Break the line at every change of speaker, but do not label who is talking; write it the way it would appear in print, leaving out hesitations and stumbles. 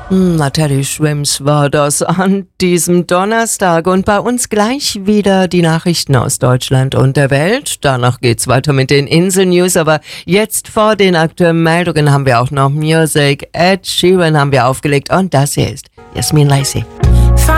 Teddy Swims war das an diesem Donnerstag und bei uns gleich wieder die Nachrichten aus Deutschland und der Welt. Danach geht's weiter mit den Insel-News, aber jetzt vor den aktuellen Meldungen haben wir auch noch Musik. Ed Sheeran haben wir aufgelegt und das hier ist Yasmin Lacey.